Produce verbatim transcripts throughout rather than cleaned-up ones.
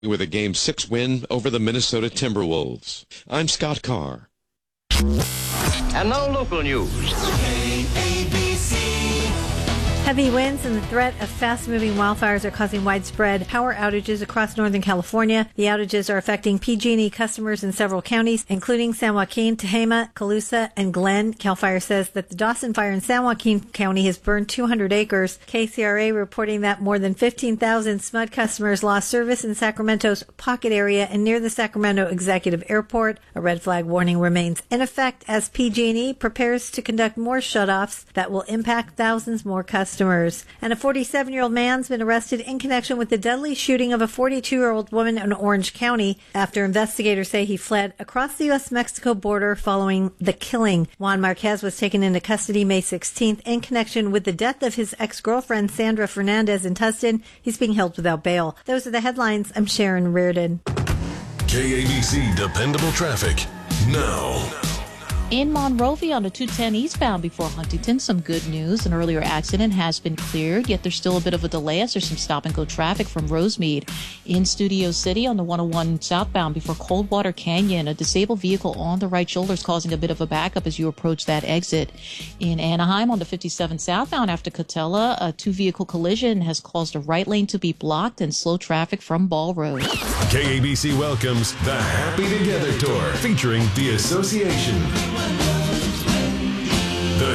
with a Game six win over the Minnesota Timberwolves. I'm Scott Carr. And now local news. Heavy winds and the threat of fast-moving wildfires are causing widespread power outages across Northern California. The outages are affecting P G and E customers in several counties, including San Joaquin, Tehama, Colusa, and Glenn. CAL FIRE says that the Dawson Fire in San Joaquin County has burned two hundred acres. K C R A reporting that more than fifteen thousand S M U D customers lost service in Sacramento's pocket area and near the Sacramento Executive Airport. A red flag warning remains in effect as P G and E prepares to conduct more shutoffs that will impact thousands more customers. Customers. And a forty-seven-year-old man's been arrested in connection with the deadly shooting of a forty-two-year-old woman in Orange County after investigators say he fled across the U S Mexico border following the killing. Juan Marquez was taken into custody May sixteenth in connection with the death of his ex-girlfriend Sandra Fernandez in Tustin. He's being held without bail. Those are the headlines. I'm Sharon Reardon. K A B C Dependable Traffic now. In Monrovia on the two ten eastbound before Huntington, some good news. An earlier accident has been cleared, yet there's still a bit of a delay as there's some stop-and-go traffic from Rosemead. In Studio City on the one oh one southbound before Coldwater Canyon, a disabled vehicle on the right shoulder is causing a bit of a backup as you approach that exit. In Anaheim on the fifty-seven southbound after Catella, a two-vehicle collision has caused a right lane to be blocked and slow traffic from Ball Road. K A B C welcomes the Happy Together Tour featuring the Association, The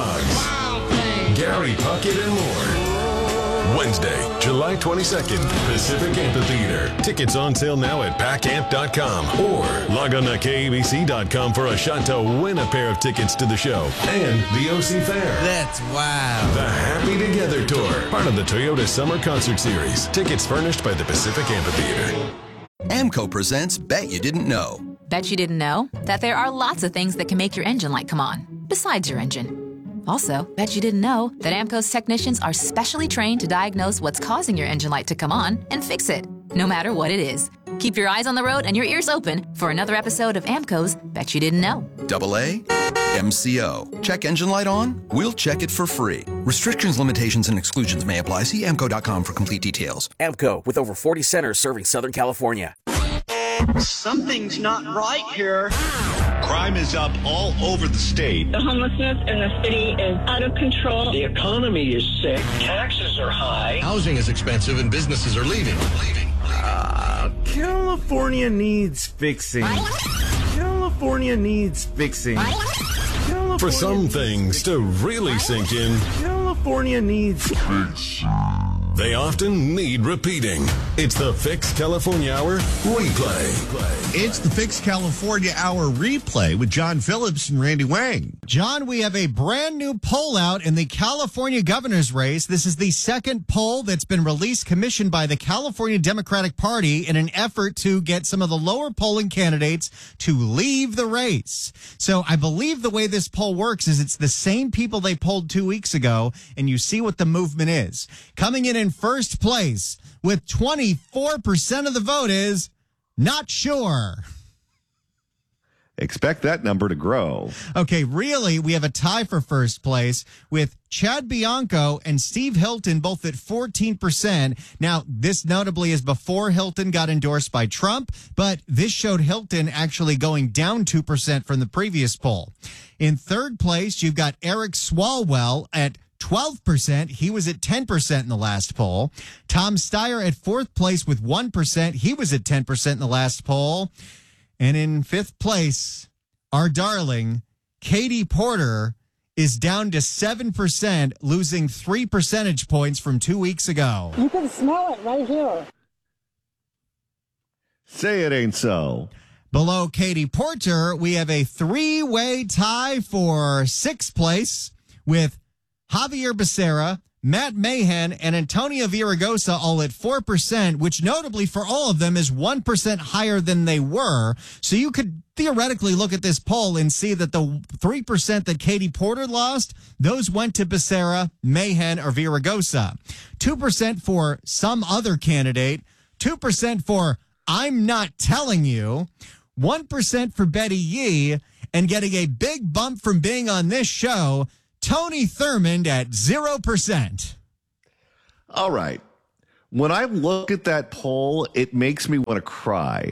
Trogs, Gary Puckett, and more. Wednesday, July twenty-second, Pacific Amphitheater. Tickets on sale now at pack amp dot com or log on to K A B C dot com for a shot to win a pair of tickets to the show and the O C Fair. That's wow. The Happy Together Tour, part of the Toyota Summer Concert Series. Tickets furnished by the Pacific Amphitheater. AMCO presents Bet You Didn't Know. Bet you didn't know that there are lots of things that can make your engine light come on, besides your engine. Also, bet you didn't know that AMCO's technicians are specially trained to diagnose what's causing your engine light to come on and fix it, no matter what it is. Keep your eyes on the road and your ears open for another episode of AMCO's Bet You Didn't Know. Double A, M C O. Check engine light on? We'll check it for free. Restrictions, limitations, and exclusions may apply. See amco dot com for complete details. AMCO, with over forty centers serving Southern California. Something's not right here. Crime is up all over the state. The homelessness in the city is out of control. The economy is sick. Taxes are high. Housing is expensive and businesses are leaving. Leaving. Uh, California needs fixing. California needs fixing. California For some things to really sink in, California needs fixing. They often need repeating. It's the Fix California Hour Replay. It's the Fix California Hour Replay with John Phillips and Randy Wang. John, we have a brand new poll out in the California governor's race. This is the second poll that's been released, commissioned by the California Democratic Party in an effort to get some of the lower polling candidates to leave the race. So I believe the way this poll works is it's the same people they polled two weeks ago, and you see what the movement is. Coming in in first place with twenty-four percent of the vote is not sure. Expect that number to grow. Okay, really, we have a tie for first place with Chad Bianco and Steve Hilton both at fourteen percent. Now, this notably is before Hilton got endorsed by Trump, but this showed Hilton actually going down two percent from the previous poll. In third place, you've got Eric Swalwell at twelve percent. He was at ten percent in the last poll. Tom Steyer at fourth place with one percent. He was at ten percent in the last poll. And in fifth place, our darling, Katie Porter, is down to seven percent, losing three percentage points from two weeks ago. You can smell it right here. Say it ain't so. Below Katie Porter, we have a three-way tie for sixth place with Javier Becerra, Matt Mahan, and Antonio Villaraigosa all at four percent, which notably for all of them is one percent higher than they were. So you could theoretically look at this poll and see that the three percent that Katie Porter lost, those went to Becerra, Mahan, or Villaraigosa. two percent for some other candidate, two percent for I'm not telling you, one percent for Betty Yee, and getting a big bump from being on this show, Tony Thurmond at zero percent. All right. when I look at that poll, it makes me want to cry.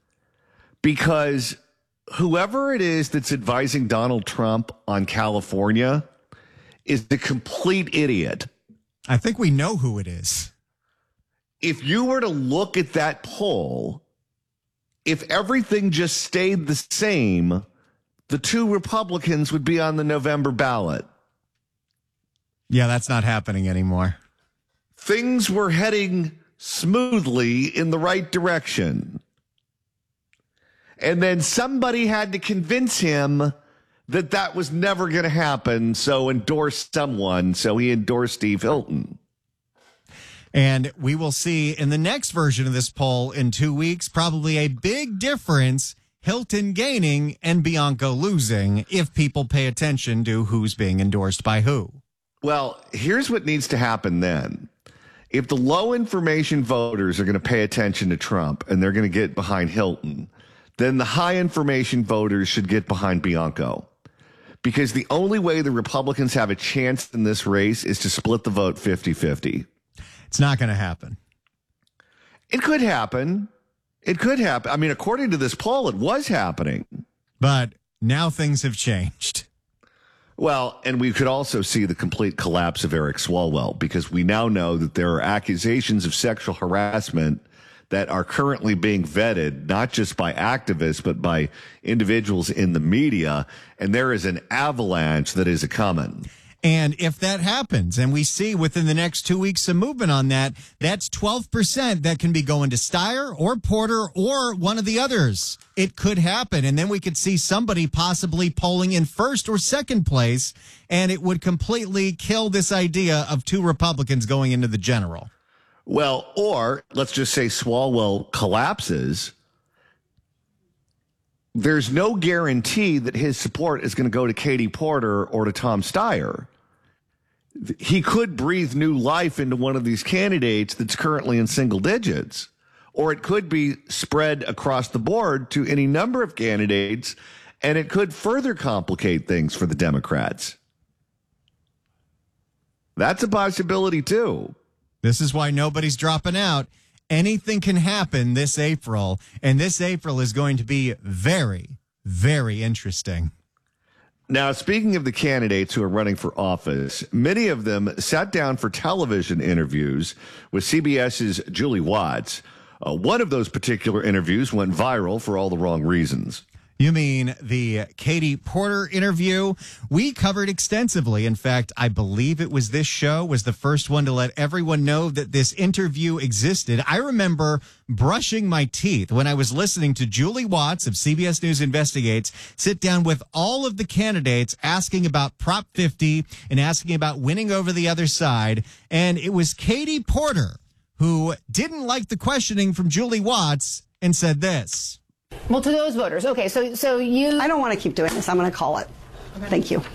Because whoever it is that's advising Donald Trump on California is the complete idiot. I think we know who it is. If you were to look at that poll, if everything just stayed the same, the two Republicans would be on the November ballot. Yeah, that's not happening anymore. Things were heading smoothly in the right direction. And then somebody had to convince him that that was never going to happen, so endorse someone. So he endorsed Steve Hilton. And we will see in the next version of this poll in two weeks, probably a big difference, Hilton gaining and Bianco losing, if people pay attention to who's being endorsed by who. Well, here's what needs to happen then. If the low information voters are going to pay attention to Trump and they're going to get behind Hilton, then the high information voters should get behind Bianco. Because the only way the Republicans have a chance in this race is to split the vote fifty-fifty. It's not going to happen. It could happen. It could happen. I mean, according to this poll, it was happening. But now things have changed. Well, and we could also see the complete collapse of Eric Swalwell, because we now know that there are accusations of sexual harassment that are currently being vetted, not just by activists, but by individuals in the media. And there is an avalanche that is a coming. And if that happens, and we see within the next two weeks some movement on that, that's twelve percent that can be going to Steyer or Porter or one of the others. It could happen. And then we could see somebody possibly polling in first or second place, and it would completely kill this idea of two Republicans going into the general. Well, or let's just say Swalwell collapses. There's no guarantee that his support is going to go to Katie Porter or to Tom Steyer. He could breathe new life into one of these candidates that's currently in single digits, or it could be spread across the board to any number of candidates, and it could further complicate things for the Democrats. That's a possibility, too. This is why nobody's dropping out. Anything can happen this April, and this April is going to be very, very interesting. Now, speaking of the candidates who are running for office, many of them sat down for television interviews with CBS's Julie Watts. Uh, one of those particular interviews went viral for all the wrong reasons. You mean the Katie Porter interview? We covered extensively. In fact, I believe it was this show was the first one to let everyone know that this interview existed. I remember brushing my teeth when I was listening to Julie Watts of C B S News Investigates sit down with all of the candidates asking about Prop fifty and asking about winning over the other side. And it was Katie Porter who didn't like the questioning from Julie Watts and said this. Well, to those voters, okay, so so you... I don't want to keep doing this. I'm going to call it. Okay. Thank you.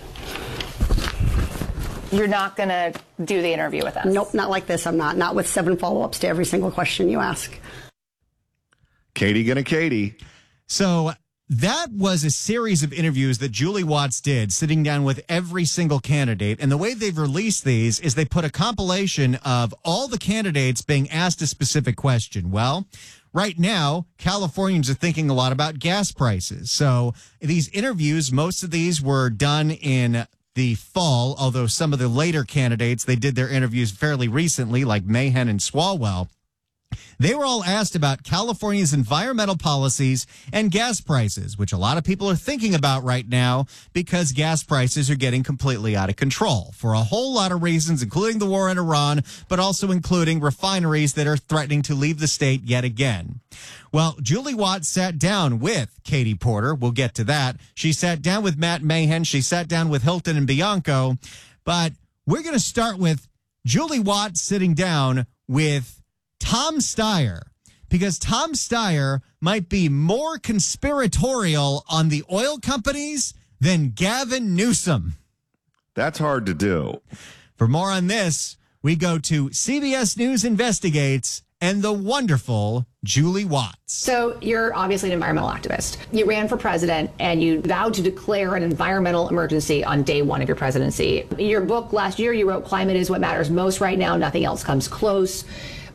You're not going to do the interview with us? Nope, not like this. I'm not. Not with seven follow-ups to every single question you ask. Katie gonna Katie. So that was a series of interviews that Julie Watts did, sitting down with every single candidate. And the way they've released these is they put a compilation of all the candidates being asked a specific question. Well, right now, Californians are thinking a lot about gas prices. So these interviews, most of these were done in the fall, although some of the later candidates, they did their interviews fairly recently, like Mahan and Swalwell. They were all asked about California's environmental policies and gas prices, which a lot of people are thinking about right now because gas prices are getting completely out of control for a whole lot of reasons, including the war in Iran, but also including refineries that are threatening to leave the state yet again. Well, Julie Watts sat down with Katie Porter. We'll get to that. She sat down with Matt Mahan. She sat down with Hilton and Bianco. But we're going to start with Julie Watts sitting down with Tom Steyer, because Tom Steyer might be more conspiratorial on the oil companies than Gavin Newsom. That's hard to do. For more on this, we go to C B S News Investigates and the wonderful Julie Watts. So you're obviously an environmental activist. You ran for president and you vowed to declare an environmental emergency on day one of your presidency. In your book last year, you wrote, "Climate is what matters most right now. Nothing else comes close."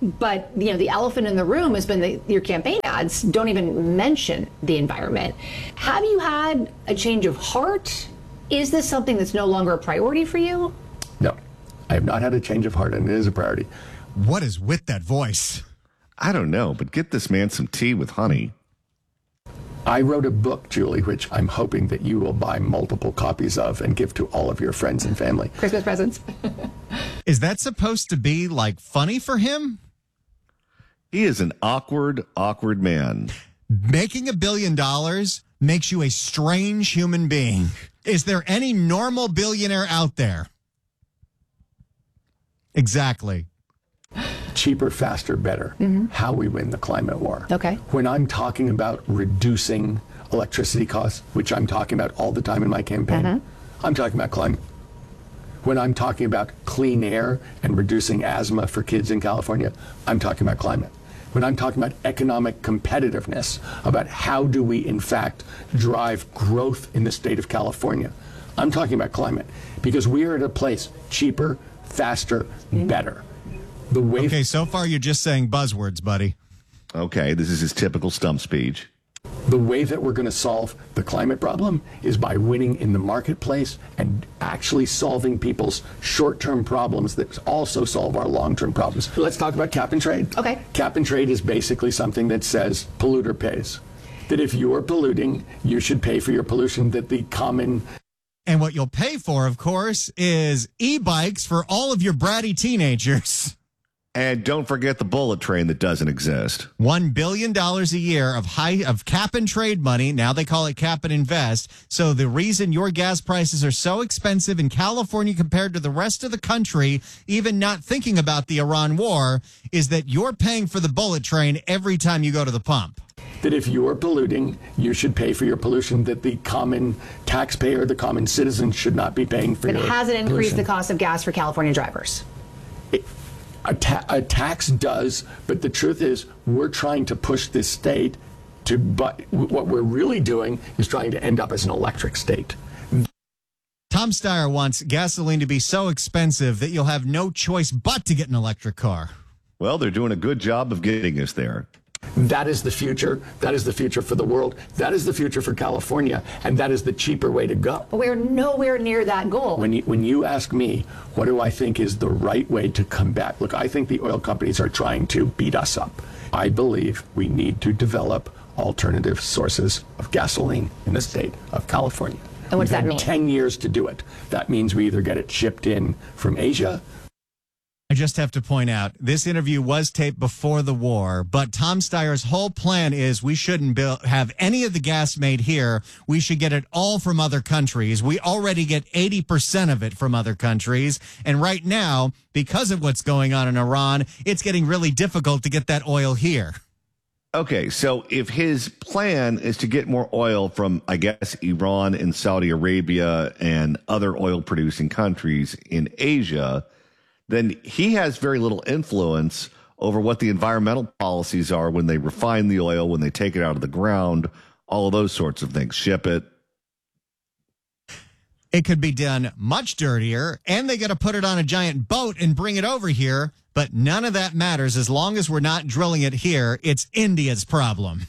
But, you know, the elephant in the room has been that your campaign ads don't even mention the environment. Have you had a change of heart? Is this something that's no longer a priority for you? No, I have not had a change of heart, and it is a priority. What is with that voice? I don't know, but get this man some tea with honey. I wrote a book, Julie, which I'm hoping that you will buy multiple copies of and give to all of your friends and family. Christmas presents. Is that supposed to be, like, funny for him? He is an awkward, awkward man. Making a billion dollars makes you a strange human being. Is there any normal billionaire out there? Exactly. Cheaper, faster, better. Mm-hmm. How we win the climate war. Okay. When I'm talking about reducing electricity costs, which I'm talking about all the time in my campaign, mm-hmm. I'm talking about climate. When I'm talking about clean air and reducing asthma for kids in California, I'm talking about climate. When I'm talking about economic competitiveness, about how do we, in fact, drive growth in the state of California, I'm talking about climate. Because we are at a place cheaper, faster, mm-hmm. better. The way okay, so far you're just saying buzzwords, buddy. Okay, this is his typical stump speech. The way that we're going to solve the climate problem is by winning in the marketplace and actually solving people's short-term problems that also solve our long-term problems. Let's talk about cap and trade. Okay. Cap and trade is basically something that says polluter pays. That if you are polluting, you should pay for your pollution, that the common... And what you'll pay for, of course, is e-bikes for all of your bratty teenagers. And don't forget the bullet train that doesn't exist. One billion dollars a year of high of cap and trade money. Now they call it cap and invest. So the reason your gas prices are so expensive in California compared to the rest of the country, even not thinking about the Iran war, is that you're paying for the bullet train every time you go to the pump. That if you're polluting, you should pay for your pollution, that the common taxpayer, the common citizen should not be paying for but your it hasn't increased pollution. The cost of gas for California drivers. It, A, ta- a tax does, but the truth is we're trying to push this state to, but what we're really doing is trying to end up as an electric state. Tom Steyer wants gasoline to be so expensive that you'll have no choice but to get an electric car. Well, they're doing a good job of getting us there. That is the future. That is the future for the world. That is the future for California. And that is the cheaper way to go. But we're nowhere near that goal. When you, when you ask me, what do I think is the right way to combat? Look, I think the oil companies are trying to beat us up. I believe we need to develop alternative sources of gasoline in the state of California. And what does that mean? ten years to do it. That means we either get it shipped in from Asia. I just have to point out, this interview was taped before the war, but Tom Steyer's whole plan is we shouldn't build, have any of the gas made here. We should get it all from other countries. We already get eighty percent of it from other countries. And right now, because of what's going on in Iran, it's getting really difficult to get that oil here. Okay, so if his plan is to get more oil from, I guess, Iran and Saudi Arabia and other oil-producing countries in Asia, then he has very little influence over what the environmental policies are when they refine the oil, when they take it out of the ground, all of those sorts of things, ship it. It could be done much dirtier, and they got to put it on a giant boat and bring it over here, but none of that matters as long as we're not drilling it here. It's India's problem.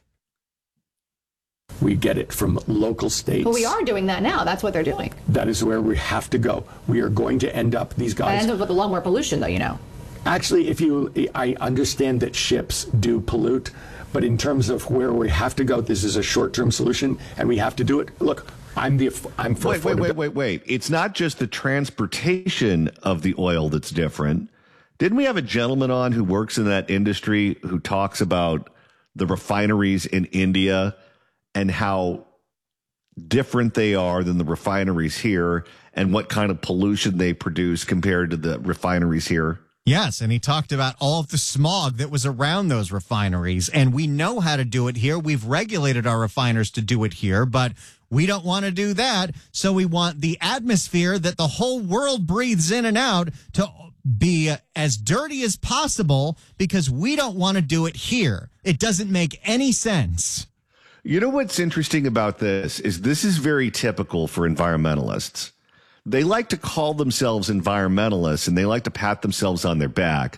We get it from local states. But we are doing that now. That's what they're doing. That is where we have to go. We are going to end up, these guys. That ends up with a lot more pollution, though, you know. Actually, if you, I understand that ships do pollute, but in terms of where we have to go, this is a short-term solution, and we have to do it. Look, I'm the, I'm for. Wait, wait, wait, wait, wait. It's not just the transportation of the oil that's different. Didn't we have a gentleman on who works in that industry who talks about the refineries in India and how different they are than the refineries here and what kind of pollution they produce compared to the refineries here? Yes, and he talked about all of the smog that was around those refineries, and we know how to do it here. We've regulated our refiners to do it here, but we don't want to do that, so we want the atmosphere that the whole world breathes in and out to be as dirty as possible because we don't want to do it here. It doesn't make any sense. You know what's interesting about this is this is very typical for environmentalists. They like to call themselves environmentalists and they like to pat themselves on their back. But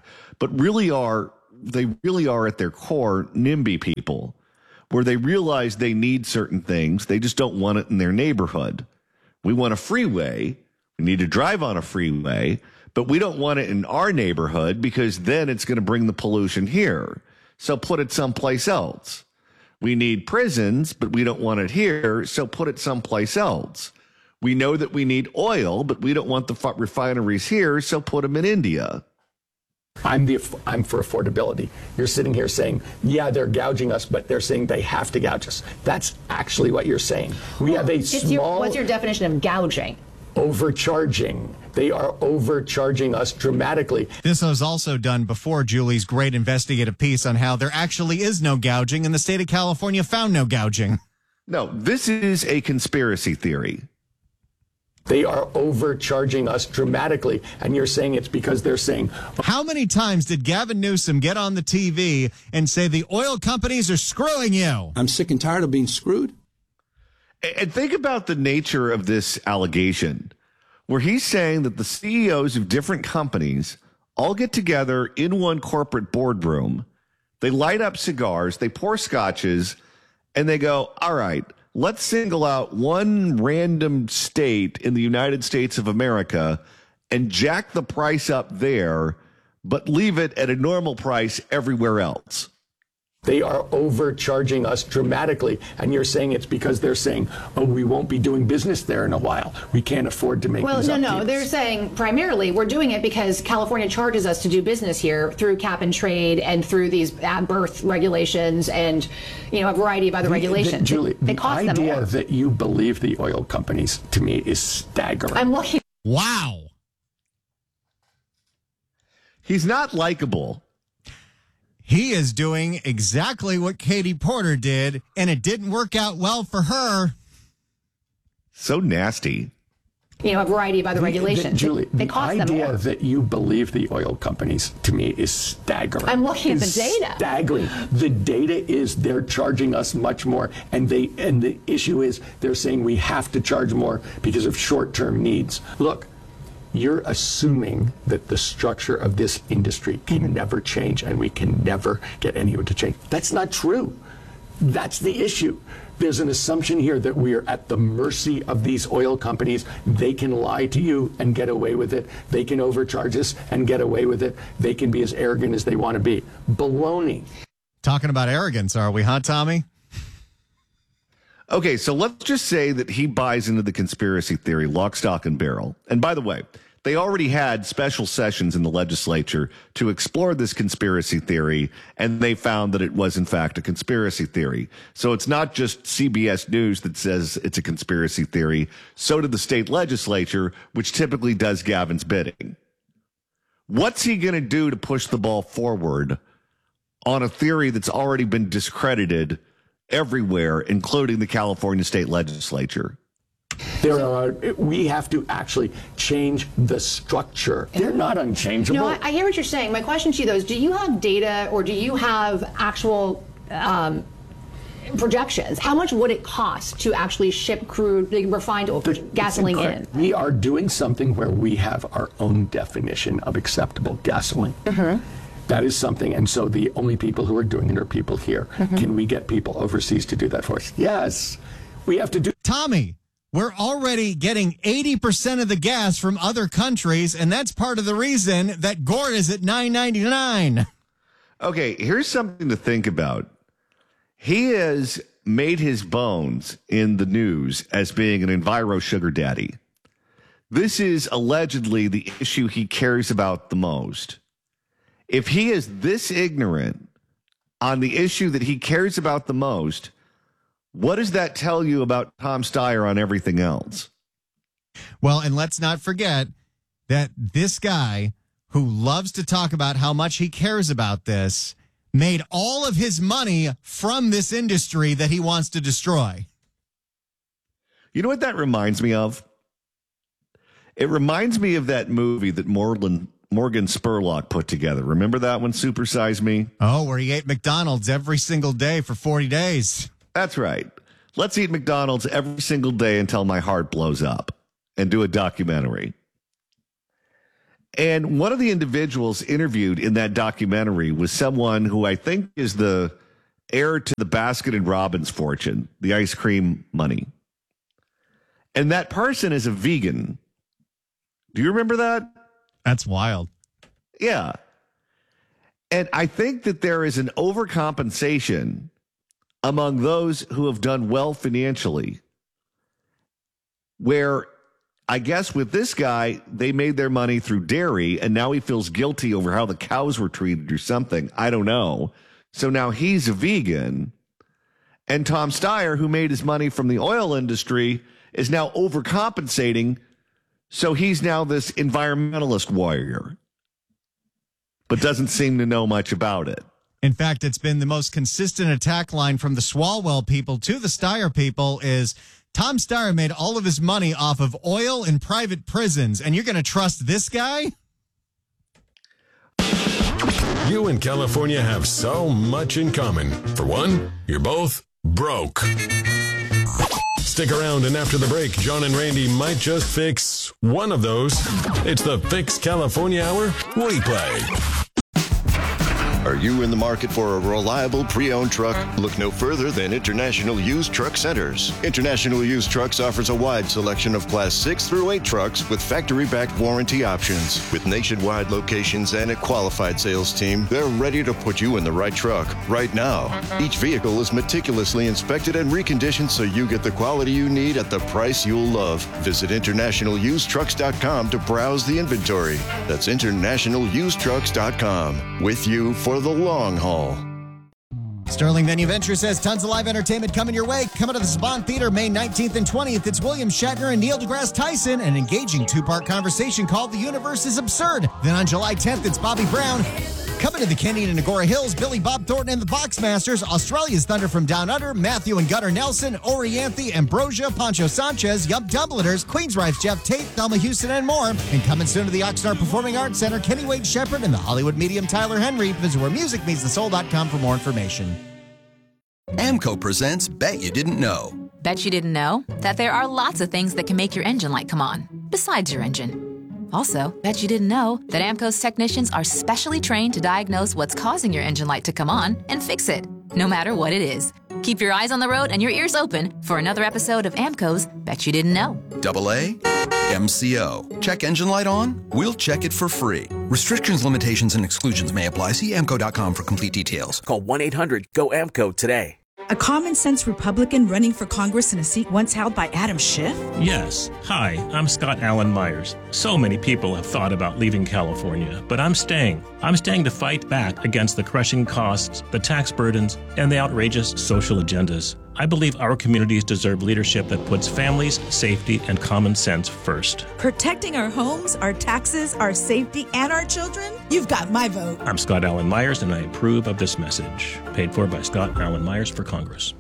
but really are, they really are at their core NIMBY people, where they realize they need certain things. They just don't want it in their neighborhood. We want a freeway. We need to drive on a freeway, but we don't want it in our neighborhood because then it's going to bring the pollution here. So put it someplace else. We need prisons, but we don't want it here. So put it someplace else. We know that we need oil, but we don't want the refineries here. So put them in India. I'm the I'm for affordability. You're sitting here saying, yeah, they're gouging us, but they're saying they have to gouge us. That's actually what you're saying. We have a It's small your, what's your definition of gouging? overcharging. They are overcharging us dramatically. This was also done before Julie's great investigative piece on how there actually is no gouging and the state of California found no gouging. No, this is a conspiracy theory. They are overcharging us dramatically, and you're saying it's because they're saying... How many times did Gavin Newsom get on the T V and say the oil companies are screwing you? I'm sick and tired of being screwed. And think about the nature of this allegation, where he's saying that the C E Os of different companies all get together in one corporate boardroom. They light up cigars, they pour scotches, and they go, all right, let's single out one random state in the United States of America and jack the price up there, but leave it at a normal price everywhere else. They are overcharging us dramatically, and you're saying it's because they're saying, oh, we won't be doing business there in a while. We can't afford to make well, these no, upkeeps. no, they're saying primarily we're doing it because California charges us to do business here through cap and trade and through these ad birth regulations and, you know, a variety of other The- regulations. The, Julie, they the cost them idea more. that you believe the oil companies, to me, is staggering. I'm looking. Wow. He's not likable. He is doing exactly what Katie Porter did, and it didn't work out well for her. So nasty. You know, a variety of other The- regulations. the- Julie, they the cost them idea more. that you believe the oil companies, to me, is staggering. I'm looking at the Is data. Staggering. The data is they're charging us much more, and they and the issue is they're saying we have to charge more because of short-term needs. Look, you're assuming that the structure of this industry can never change, and we can never get anyone to change. That's not true. That's the issue. There's an assumption here that we are at the mercy of these oil companies. They can lie to you and get away with it. They can overcharge us and get away with it. They can be as arrogant as they want to be. Baloney. Talking about arrogance, are we, huh, Tommy? Okay, so let's just say that he buys into the conspiracy theory, lock, stock, and barrel. And by the way, they already had special sessions in the legislature to explore this conspiracy theory, and they found that it was, in fact, a conspiracy theory. So it's not just C B S News that says it's a conspiracy theory. So did the state legislature, which typically does Gavin's bidding. What's he going to do to push the ball forward on a theory that's already been discredited everywhere, including the California state legislature? There are, we have to actually change the structure. They're not unchangeable. No, I, I hear what you're saying. My question to you, though, is do you have data or do you have actual um, projections? How much would it cost to actually ship crude, like, refined oil, gasoline in? We are doing something where we have our own definition of acceptable gasoline. Mm-hmm. That is something, and so the only people who are doing it are people here. Mm-hmm. Can we get people overseas to do that for us? Yes. We have to do... Tommy, we're already getting eighty percent of the gas from other countries, and that's part of the reason that Gord is at nine ninety-nine. Okay, here's something to think about. He has made his bones in the news as being an enviro sugar daddy. This is allegedly the issue he cares about the most. If he is this ignorant on the issue that he cares about the most, what does that tell you about Tom Steyer on everything else? Well, and let's not forget that this guy who loves to talk about how much he cares about this made all of his money from this industry that he wants to destroy. You know what that reminds me of? It reminds me of that movie that Morgan, Morgan Spurlock put together. Remember that one, Super Size Me? Oh, where he ate McDonald's every single day for forty days. That's right. Let's eat McDonald's every single day until my heart blows up and do a documentary. And one of the individuals interviewed in that documentary was someone who I think is the heir to the Baskin and Robbins fortune, the ice cream money. And that person is a vegan. Do you remember that? That's wild. Yeah. And I think that there is an overcompensation among those who have done well financially, where I guess with this guy, they made their money through dairy, and now he feels guilty over how the cows were treated or something. I don't know. So now he's a vegan. And Tom Steyer, who made his money from the oil industry, is now overcompensating. So he's now this environmentalist warrior, but doesn't seem to know much about it. In fact, it's been the most consistent attack line from the Swalwell people to the Steyer people is Tom Steyer made all of his money off of oil and private prisons, and you're going to trust this guy? You and California have so much in common. For one, you're both broke. Stick around, and after the break, John and Randy might just fix one of those. It's the Fix California Hour replay. Are you in the market for a reliable pre-owned truck? Look no further than International Used Truck Centers. International Used Trucks offers a wide selection of Class six through eight trucks with factory-backed warranty options. With nationwide locations and a qualified sales team, they're ready to put you in the right truck right now. Each vehicle is meticulously inspected and reconditioned so you get the quality you need at the price you'll love. Visit international used trucks dot com to browse the inventory. That's international used trucks dot com. With you for the long haul. Sterling Venue Ventures says tons of live entertainment coming your way. Coming to the Saban Theater May nineteenth and twentieth. It's William Shatner and Neil deGrasse Tyson, an engaging two-part conversation called The Universe is Absurd. Then on July tenth, it's Bobby Brown. Coming to the Canyon and Agora Hills, Billy Bob Thornton and the Boxmasters, Australia's Thunder from Down Under, Matthew and Gunnar Nelson, Orianthi, Ambrosia, Pancho Sanchez, Yup Dumbledores, Queensrÿche's Jeff Tate, Thelma Houston, and more. And coming soon to the Oxnard Performing Arts Center, Kenny Wade Shepherd and the Hollywood medium Tyler Henry. Visit where music meets the soul dot com for more information. AMCO presents Bet You Didn't Know. Bet you didn't know that there are lots of things that can make your engine light come on, besides your engine. Also, bet you didn't know that AMCO's technicians are specially trained to diagnose what's causing your engine light to come on and fix it, no matter what it is. Keep your eyes on the road and your ears open for another episode of AMCO's Bet You Didn't Know. Double A, M C O. Check engine light on? We'll check it for free. Restrictions, limitations, and exclusions may apply. See amco dot com for complete details. Call one eight hundred G O A M C O today. A common-sense Republican running for Congress in a seat once held by Adam Schiff? Yes. Hi, I'm Scott Allen Myers. So many people have thought about leaving California, but I'm staying. I'm staying to fight back against the crushing costs, the tax burdens, and the outrageous social agendas. I believe our communities deserve leadership that puts families, safety, and common sense first. Protecting our homes, our taxes, our safety, and our children? You've got my vote. I'm Scott Allen Myers, and I approve of this message. Paid for by Scott Allen Myers for Congress.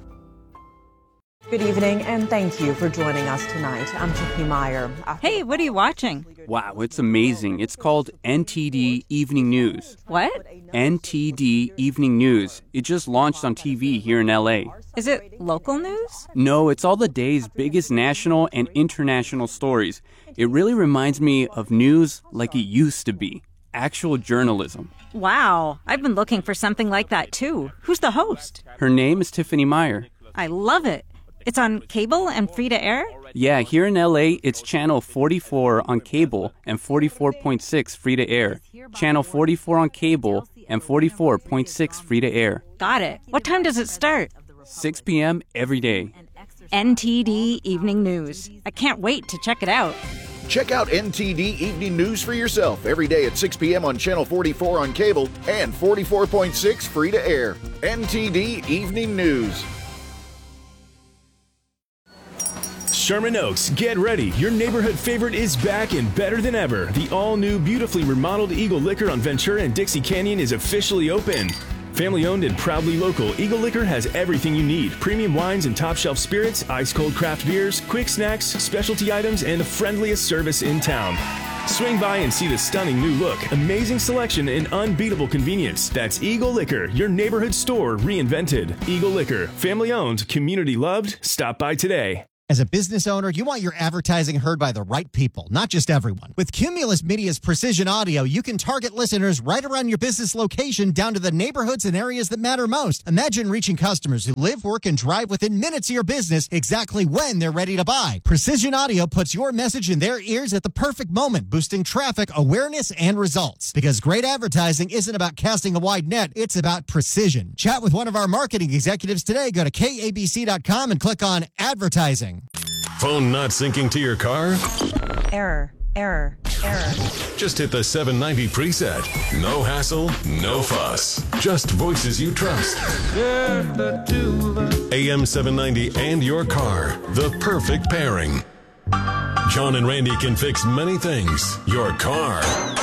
Good evening, and thank you for joining us tonight. I'm Tiffany Meyer. Hey, what are you watching? Wow, it's amazing. It's called N T D Evening News. What? N T D Evening News. It just launched on T V here in L A. Is it local news? No, it's all the day's biggest national and international stories. It really reminds me of news like it used to be. Actual journalism. Wow, I've been looking for something like that too. Who's the host? Her name is Tiffany Meyer. I love it. It's on cable and free to air? Yeah, here in L A, it's channel forty-four on cable and forty-four point six free to air. Channel forty-four on cable and forty-four point six free to air. Got it. What time does it start? six p.m. every day. N T D Evening News. I can't wait to check it out. Check out N T D Evening News for yourself every day at six p.m. on Channel forty-four on cable and forty-four point six free to air. N T D Evening News. Sherman Oaks, get ready. Your neighborhood favorite is back and better than ever. The all-new, beautifully remodeled Eagle Liquor on Ventura and Dixie Canyon is officially open. Family owned and proudly local, Eagle Liquor has everything you need. Premium wines and top shelf spirits, ice-cold craft beers, quick snacks, specialty items, and the friendliest service in town. Swing by and see the stunning new look, amazing selection, and unbeatable convenience. That's Eagle Liquor, your neighborhood store reinvented. Eagle Liquor, family owned, community loved. Stop by today. As a business owner, you want your advertising heard by the right people, not just everyone. With Cumulus Media's precision audio, you can target listeners right around your business location down to the neighborhoods and areas that matter most. Imagine reaching customers who live, work, and drive within minutes of your business exactly when they're ready to buy. Precision audio puts your message in their ears at the perfect moment, boosting traffic, awareness, and results. Because great advertising isn't about casting a wide net, it's about precision. Chat with one of our marketing executives today. Go to K A B C dot com and click on advertising. Phone not syncing to your car? Error, error, error. Just hit the seven ninety preset. No hassle, no fuss. Just voices you trust. A M seven ninety and your car. The perfect pairing. John and Randy can fix many things. Your car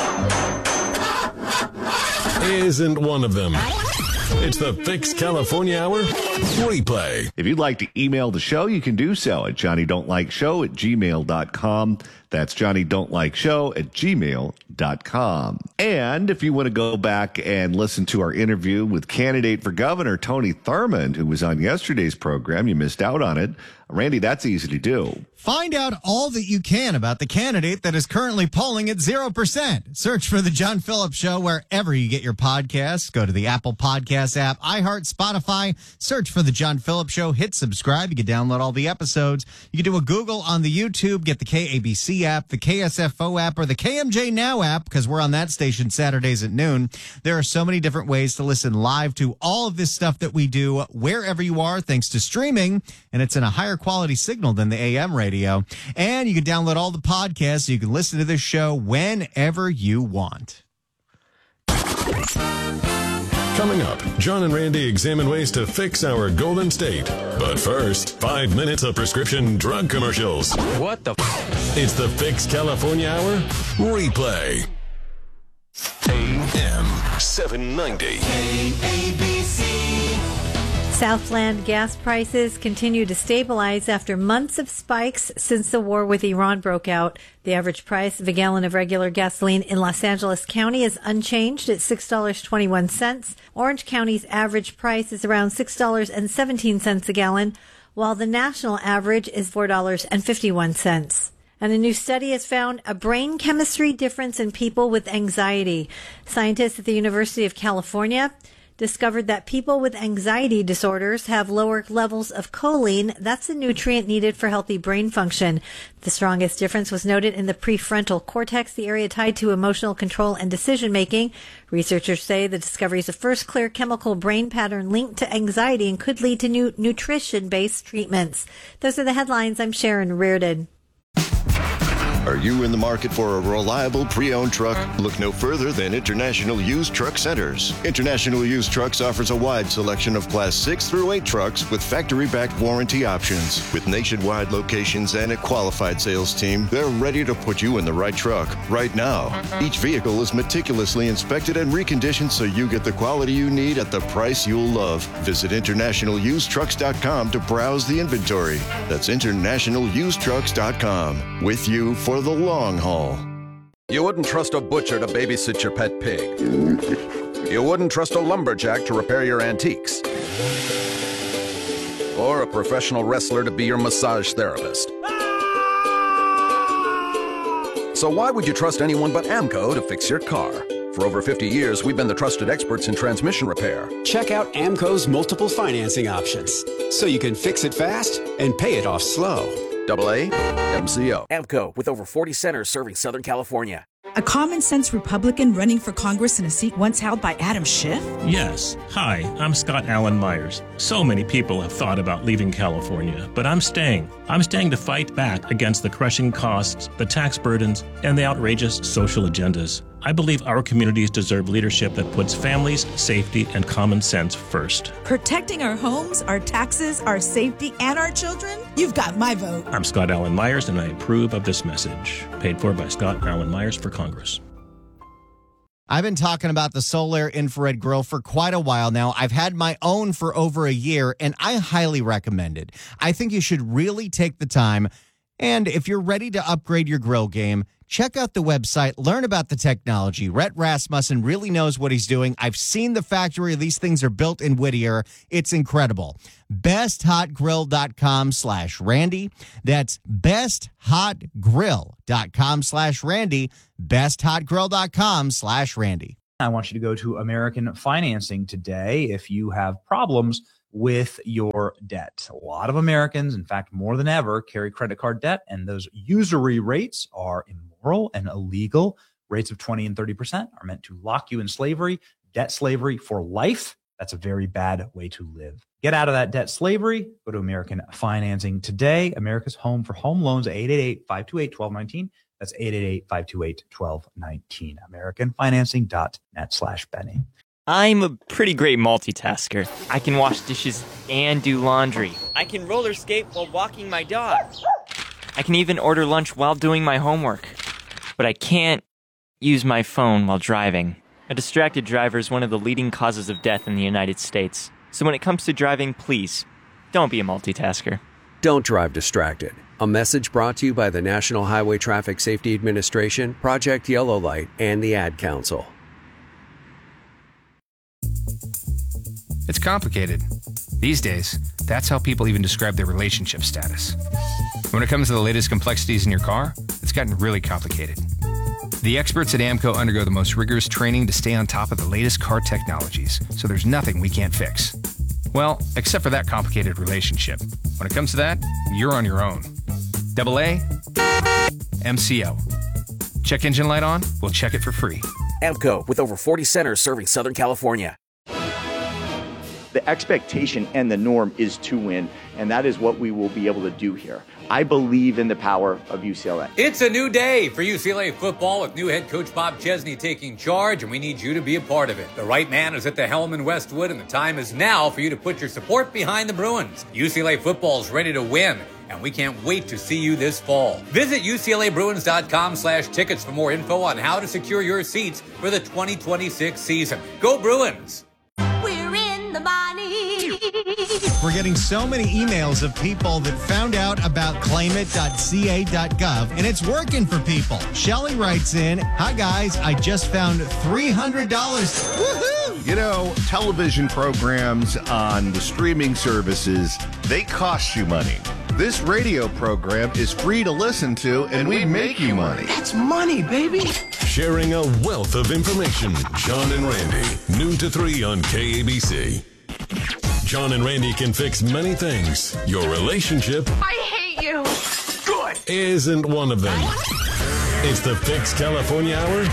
isn't one of them. It's the Fix California Hour replay. If you'd like to email the show, you can do so at johnny don't like show at gmail dot com. That's johnny don't like show at gmail dot com. And if you want to go back and listen to our interview with candidate for governor Tony Thurmond, who was on yesterday's program, you missed out on it. Randy, that's easy to do. Find out all that you can about the candidate that is currently polling at zero percent. Search for The John Phillips Show wherever you get your podcasts. Go to the Apple Podcasts app, iHeart, Spotify. Search for The John Phillips Show. Hit subscribe. You can download all the episodes. You can do a Google on the YouTube. Get the K A B C app, the K S F O app, or the K M J Now app, because we're on that station Saturdays at noon. There are so many different ways to listen live to all of this stuff that we do wherever you are, thanks to streaming, and it's in a higher quality signal than the A M radio. And you can download all the podcasts so you can listen to this show whenever you want. Coming up, John and Randy examine ways to fix our Golden State. But first, five minutes of prescription drug commercials. What the f- It's the Fix California Hour replay. A M seven ninety. K A B C. Southland gas prices continue to stabilize after months of spikes since the war with Iran broke out. The average price of a gallon of regular gasoline in Los Angeles County is unchanged at six dollars and twenty-one cents. Orange County's average price is around six dollars and seventeen cents a gallon, while the national average is four dollars and fifty-one cents. And a new study has found a brain chemistry difference in people with anxiety. Scientists at the University of California discovered that people with anxiety disorders have lower levels of choline. That's a nutrient needed for healthy brain function. The strongest difference was noted in the prefrontal cortex, the area tied to emotional control and decision making. Researchers say the discovery is the first clear chemical brain pattern linked to anxiety and could lead to new nutrition-based treatments. Those are the headlines. I'm Sharon Reardon. Are you in the market for a reliable pre-owned truck? Look no further than International Used Truck Centers. International Used Trucks offers a wide selection of Class six through eight trucks with factory-backed warranty options. With nationwide locations and a qualified sales team, they're ready to put you in the right truck right now. Each vehicle is meticulously inspected and reconditioned so you get the quality you need at the price you'll love. Visit international used trucks dot com to browse the inventory. That's international used trucks dot com. With you for the long haul. You wouldn't trust a butcher to babysit your pet pig. You wouldn't trust a lumberjack to repair your antiques. Or a professional wrestler to be your massage therapist. So why would you trust anyone but AMCO to fix your car? For over fifty years, we've been the trusted experts in transmission repair. Check out AMCO's multiple financing options, so you can fix it fast and pay it off slow. Double A M C O. AMCO, with over forty centers serving Southern California. A common-sense Republican running for Congress in a seat once held by Adam Schiff? Yes. Hi, I'm Scott Allen Myers. So many people have thought about leaving California, but I'm staying. I'm staying to fight back against the crushing costs, the tax burdens, and the outrageous social agendas. I believe our communities deserve leadership that puts families, safety, and common sense first. Protecting our homes, our taxes, our safety, and our children? You've got my vote. I'm Scott Allen Myers, and I approve of this message. Paid for by Scott Allen Myers for Congress. I've been talking about the Solar Infrared Grill for quite a while now. I've had my own for over a year, and I highly recommend it. I think you should really take the time, and if you're ready to upgrade your grill game, check out the website, learn about the technology. Rhett Rasmussen really knows what he's doing. I've seen the factory. These things are built in Whittier. It's incredible. besthotgrill.com slash Randy. That's besthotgrill.com slash Randy. besthotgrill.com slash Randy. I want you to go to American Financing today if you have problems with your debt. A lot of Americans, in fact, more than ever, carry credit card debt, and those usury rates are immoral and illegal. Rates of twenty and thirty percent are meant to lock you in slavery, debt slavery for life. That's a very bad way to live. Get out of that debt slavery. Go to American Financing today. America's home for home loans, eight eight eight, five two eight, one two one nine. That's eight eight eight, five two eight, one two one nine. AmericanFinancing.net slash Benny. I'm a pretty great multitasker. I can wash dishes and do laundry. I can roller skate while walking my dog. I can even order lunch while doing my homework. But I can't use my phone while driving. A distracted driver is one of the leading causes of death in the United States. So when it comes to driving, please, don't be a multitasker. Don't drive distracted. A message brought to you by the National Highway Traffic Safety Administration, Project Yellow Light, and the Ad Council. It's complicated. These days, that's how people even describe their relationship status. When it comes to the latest complexities in your car, it's gotten really complicated. The experts at AAMCO undergo the most rigorous training to stay on top of the latest car technologies, so there's nothing we can't fix. Well, except for that complicated relationship. When it comes to that, you're on your own. Double A, M C O. Check engine light on? We'll check it for free. AAMCO, with over forty centers serving Southern California. The expectation and the norm is to win, and that is what we will be able to do here. I believe in the power of U C L A. It's a new day for U C L A football with new head coach Bob Chesney taking charge, and we need you to be a part of it. The right man is at the helm in Westwood, and the time is now for you to put your support behind the Bruins. U C L A football is ready to win, and we can't wait to see you this fall. Visit U C L A Bruins dot com slash tickets for more info on how to secure your seats for the twenty twenty-six season. Go Bruins! We're in the money. We're getting so many emails of people that found out about claim it dot c a dot gov, and it's working for people. Shelly writes in, "Hi guys, I just found three hundred dollars. Woohoo! You know, television programs on the streaming services, they cost you money. This radio program is free to listen to, and, and we, we make, make you money. That's money, baby. Sharing a wealth of information. John and Randy, noon to three on K A B C. John and Randy can fix many things. Your relationship, I hate you. Good. isn't one of them. It's the Fix California Hour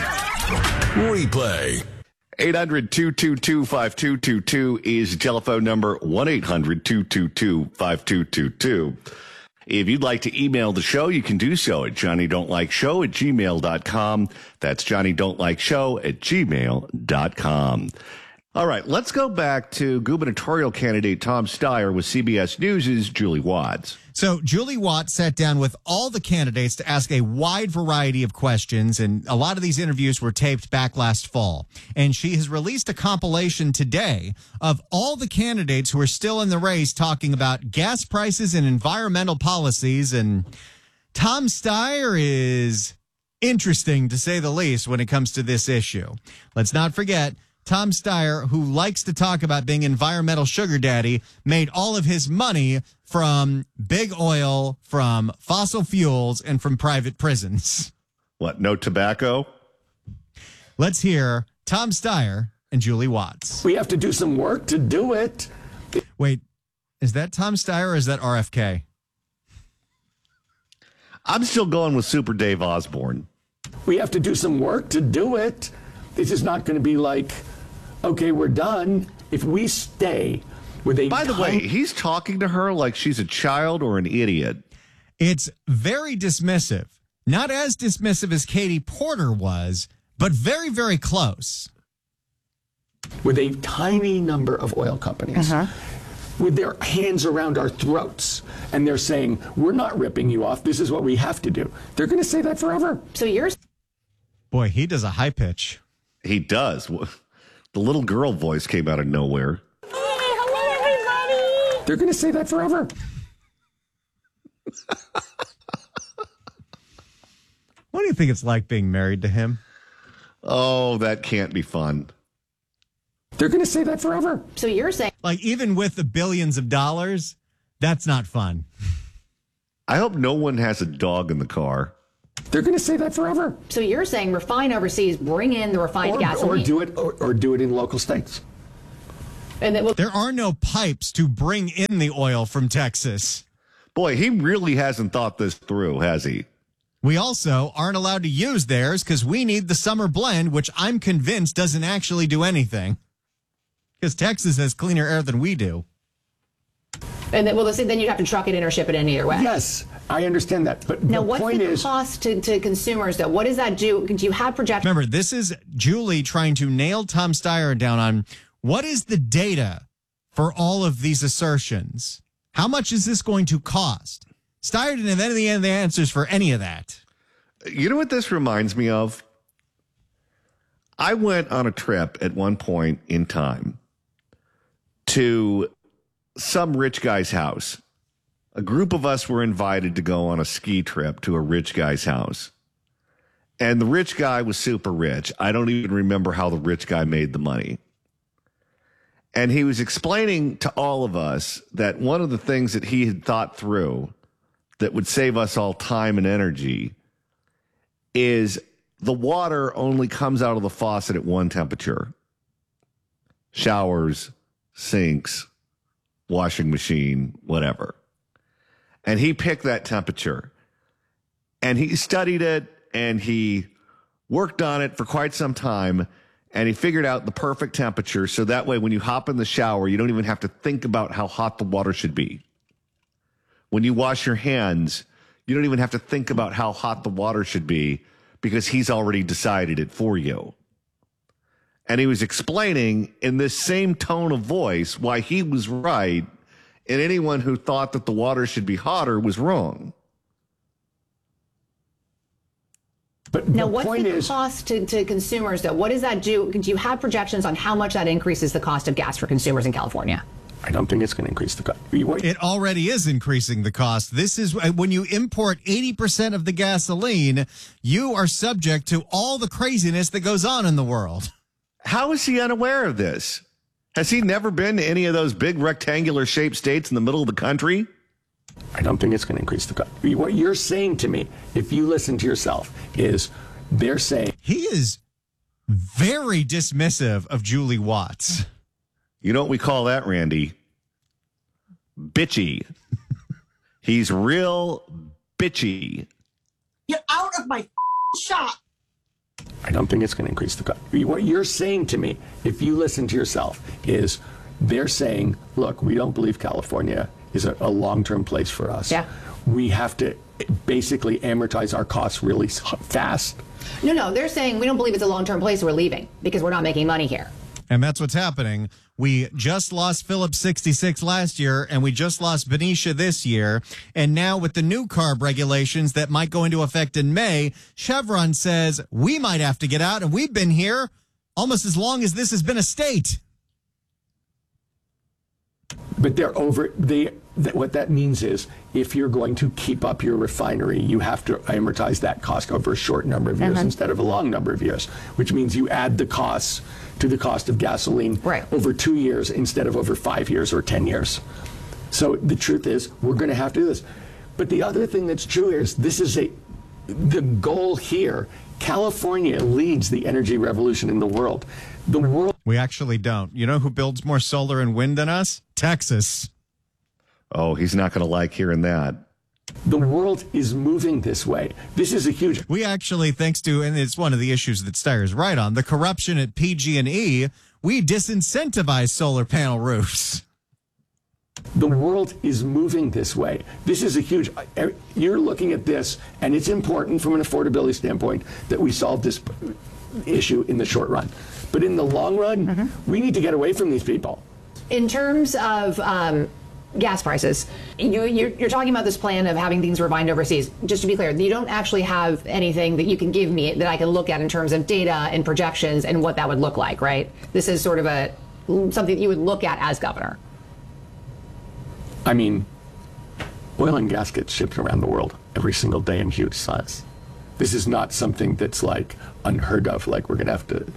replay. eight hundred, two two two, five two two two is the telephone number, one eight hundred, two two two, five two two two. If you'd like to email the show, you can do so at johnny don't like show at gmail dot com. That's johnny don't like show at gmail dot com. All right, let's go back to gubernatorial candidate Tom Steyer with C B S News' Julie Watts. So Julie Watts sat down with all the candidates to ask a wide variety of questions, and a lot of these interviews were taped back last fall. And she has released a compilation today of all the candidates who are still in the race talking about gas prices and environmental policies. And Tom Steyer is interesting, to say the least, when it comes to this issue. Let's not forget, Tom Steyer, who likes to talk about being environmental sugar daddy, made all of his money from big oil, from fossil fuels, and from private prisons. What, no tobacco? Let's hear Tom Steyer and Julie Watts. We have to do some work to do it. Wait, is that Tom Steyer or is that R F K? I'm still going with Super Dave Osborne. We have to do some work to do it. This is not going to be like, okay, we're done. If we stay with a... By the ton- way, he's talking to her like she's a child or an idiot. It's very dismissive. Not as dismissive as Katie Porter was, but very, very close. With a tiny number of oil companies, uh-huh. with their hands around our throats, and they're saying, we're not ripping you off. This is what we have to do. They're going to say that forever. So you're... Boy, he does a high pitch. He does. The little girl voice came out of nowhere. Hey, hello, everybody. They're going to say that forever. What do you think it's like being married to him? Oh, that can't be fun. They're going to say that forever. So you're saying, like, even with the billions of dollars, that's not fun. I hope no one has a dog in the car. They're going to say that forever. So you're saying refine overseas, bring in the refined or, gasoline. Or do it or, or do it in local states. And then, well, there are no pipes to bring in the oil from Texas. Boy, he really hasn't thought this through, has he? We also aren't allowed to use theirs because we need the summer blend, which I'm convinced doesn't actually do anything. Because Texas has cleaner air than we do. And then, well, then you'd have to truck it in or ship it in either way. Yes, I understand that. But now, the what's point the is, cost to, to consumers, though? What does that do? Do you have projections? Remember, this is Julie trying to nail Tom Steyer down on what is the data for all of these assertions? How much is this going to cost? Steyer didn't have any of the answers for any of that. You know what this reminds me of? I went on a trip at one point in time to some rich guy's house. A group of us were invited to go on a ski trip to a rich guy's house. And the rich guy was super rich. I don't even remember how the rich guy made the money. And he was explaining to all of us that one of the things that he had thought through that would save us all time and energy is the water only comes out of the faucet at one temperature. Showers, sinks, washing machine, whatever. And he picked that temperature. And he studied it and he worked on it for quite some time. And he figured out the perfect temperature so that way when you hop in the shower, you don't even have to think about how hot the water should be. When you wash your hands, you don't even have to think about how hot the water should be because he's already decided it for you. And he was explaining in this same tone of voice why he was right and anyone who thought that the water should be hotter was wrong. But now, the what's point the is, cost to, to consumers, though? What does that do? Do you have projections on how much that increases the cost of gas for consumers in California? I don't think it's going to increase the cost. It already is increasing the cost. This is when you import eighty percent of the gasoline, you are subject to all the craziness that goes on in the world. How is he unaware of this? Has he never been to any of those big rectangular shaped states in the middle of the country? I don't think it's going to increase the cost. What you're saying to me, if you listen to yourself, is they're saying... He is very dismissive of Julie Watts. You know what we call that, Randy? Bitchy. He's real bitchy. Get out of my shop. I don't think it's going to increase the cost. What you're saying to me, if you listen to yourself, is they're saying, look, we don't believe California is a, a long-term place for us. Yeah. We have to basically amortize our costs really fast. No, no, they're saying we don't believe it's a long-term place, we're leaving because we're not making money here. And that's what's happening. We just lost Phillips sixty-six last year, and we just lost Benicia this year. And now with the new CARB regulations that might go into effect in May, Chevron says we might have to get out, and we've been here almost as long as this has been a state. But they're over, they, th- what that means is if you're going to keep up your refinery, you have to amortize that cost over a short number of years Uh-huh. instead of a long number of years, which means you add the costs to the cost of gasoline right. over two years instead of over five years or ten years. So the truth is, we're going to have to do this. But the other thing that's true here is this is a, the goal here. California leads the energy revolution in the world. The world. We actually don't. You know who builds more solar and wind than us? Texas. Oh, he's not going to like hearing that. The world is moving this way. This is a huge... We actually, thanks to, and it's one of the issues that Steyer's right on, the corruption at P G and E, we disincentivize solar panel roofs. The world is moving this way. This is a huge... You're looking at this, and it's important from an affordability standpoint that we solve this issue in the short run. But in the long run, mm-hmm. we need to get away from these people. In terms of um, gas prices, you, you're, you're talking about this plan of having things refined overseas. Just to be clear, you don't actually have anything that you can give me that I can look at in terms of data and projections and what that would look like, right? This is sort of a something that you would look at as governor. I mean, oil and gas gets shipped around the world every single day in huge size. This is not something that's like unheard of, like we're going to have to.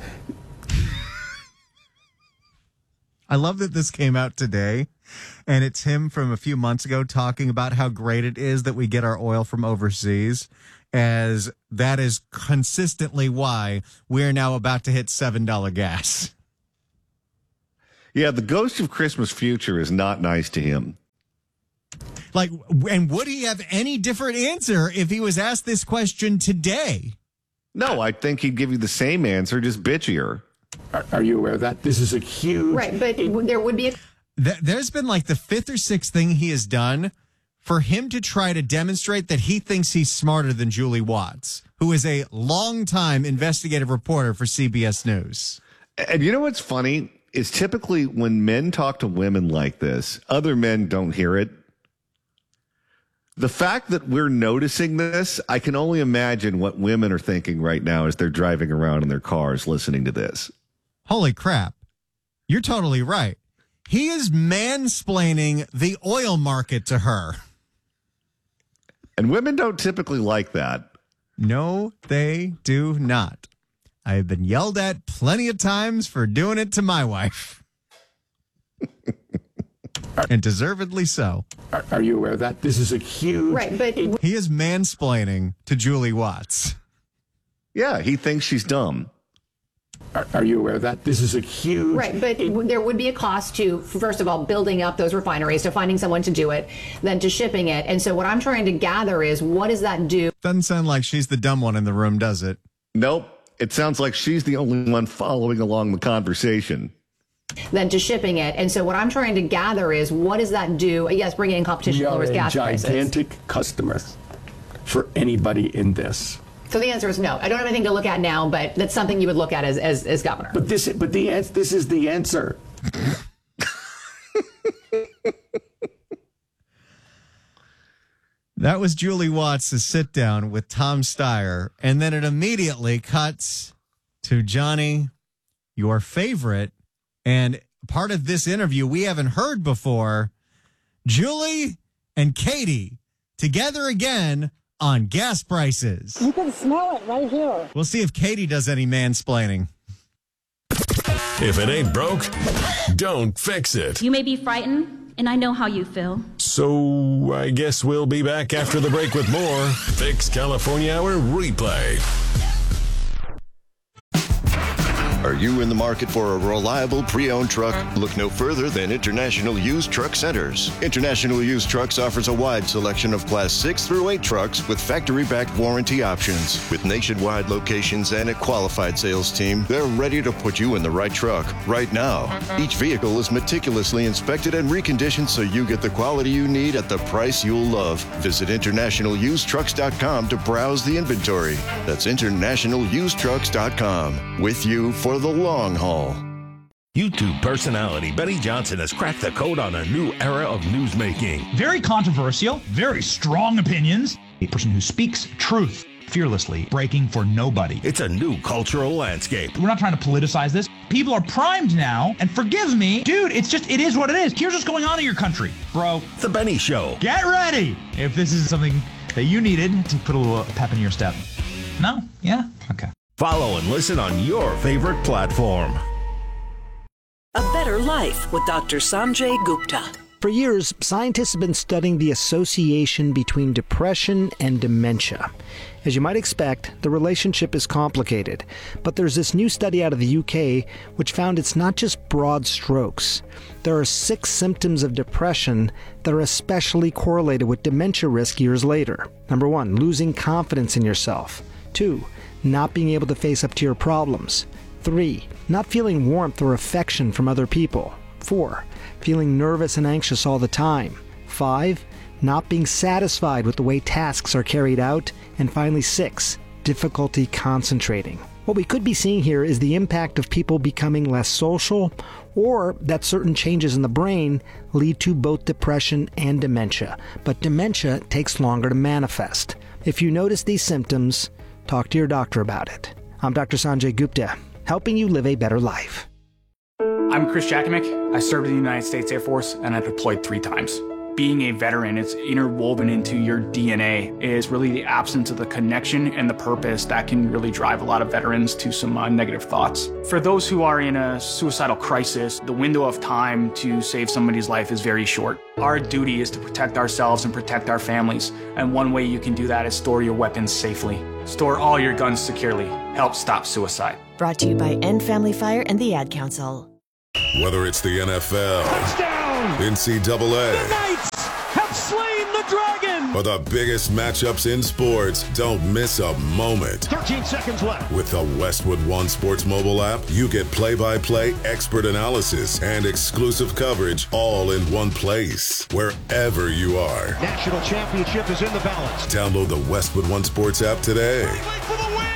I love that this came out today, and it's him from a few months ago talking about how great it is that we get our oil from overseas, as that is consistently why we're now about to hit seven dollars gas. Yeah, the ghost of Christmas future is not nice to him. Like, and would he have any different answer if he was asked this question today? No, I think he'd give you the same answer, just bitchier. Are, are you aware of that? This is a huge... Right, but there would be a... Th- there's been like the fifth or sixth thing he has done for him to try to demonstrate that he thinks he's smarter than Julie Watts, who is a longtime investigative reporter for C B S News. And you know what's funny? Is typically when men talk to women like this, other men don't hear it. The fact that we're noticing this, I can only imagine what women are thinking right now as they're driving around in their cars listening to this. Holy crap. You're totally right. He is mansplaining the oil market to her. And women don't typically like that. No, they do not. I have been yelled at plenty of times for doing it to my wife. And deservedly so. Are, are you aware of that? This is a huge... Right, but... He is mansplaining to Julie Watts. Yeah, he thinks she's dumb. Are, are you aware of that? This is a huge... Right, but there would be a cost to, first of all, building up those refineries, to finding someone to do it, then to shipping it. And so what I'm trying to gather is, what does that do? Doesn't sound like she's the dumb one in the room, does it? Nope. It sounds like she's the only one following along the conversation. Than to shipping it. And so what I'm trying to gather is, what does that do? Yes, bringing in competition lowers gas prices. We are a gigantic customer for anybody in this. So the answer is no. I don't have anything to look at now, but that's something you would look at as as, as governor. But this, but the answer, this is the answer. That was Julie Watts' sit down with Tom Steyer, and then it immediately cuts to Johnny, your favorite, and part of this interview we haven't heard before, Julie and Katie together again on gas prices. You can smell it right here. We'll see if Katie does any mansplaining. If it ain't broke, don't fix it. You may be frightened, and I know how you feel. So I guess we'll be back after the break with more Fix California Hour Replay. Are you in the market for a reliable pre-owned truck? Look no further than International Used Truck Centers. International Used Trucks offers a wide selection of Class six through eight trucks with factory-backed warranty options. With nationwide locations and a qualified sales team, they're ready to put you in the right truck right now. Each vehicle is meticulously inspected and reconditioned so you get the quality you need at the price you'll love. Visit international used trucks dot com to browse the inventory. That's international used trucks dot com. With you for the long haul. YouTube personality Benny Johnson has cracked the code on a new era of newsmaking. Very controversial, very strong opinions. A person who speaks truth fearlessly, breaking for nobody. It's a new cultural landscape. We're not trying to politicize this. People are primed now, and forgive me, dude, it's just, it is what it is. Here's what's going on in your country, bro. The Benny Show. Get ready if this is something that you needed to put a little pep in your step. No? Yeah? Okay. Follow and listen on your favorite platform. A Better Life with Doctor Sanjay Gupta. For years, scientists have been studying the association between depression and dementia. As you might expect, the relationship is complicated, but there's this new study out of the U K which found it's not just broad strokes. There are six symptoms of depression that are especially correlated with dementia risk years later. Number one, losing confidence in yourself. Two, not being able to face up to your problems. Three, not feeling warmth or affection from other people. Four, feeling nervous and anxious all the time. Five, not being satisfied with the way tasks are carried out. And finally, six, difficulty concentrating. What we could be seeing here is the impact of people becoming less social, or that certain changes in the brain lead to both depression and dementia. But dementia takes longer to manifest. If you notice these symptoms, talk to your doctor about it. I'm Doctor Sanjay Gupta, helping you live a better life. I'm Chris Jakimick. I served in the United States Air Force and I deployed three times. being a veteran, it's interwoven into your D N A, is really the absence of the connection and the purpose that can really drive a lot of veterans to some uh, negative thoughts. For those who are in a suicidal crisis, the window of time to save somebody's life is very short. Our duty is to protect ourselves and protect our families, and one way you can do that is store your weapons safely. Store all your guns securely. Help stop suicide. Brought to you by End Family Fire and the Ad Council. Whether it's the N F L, Touchdown! N C double A, the Knights have slain the dragon, or the biggest matchups in sports, don't miss a moment. thirteen seconds left. With the Westwood One Sports mobile app, you get play-by-play, expert analysis, and exclusive coverage all in one place, wherever you are. National championship is in the balance. Download the Westwood One Sports app today. For the win!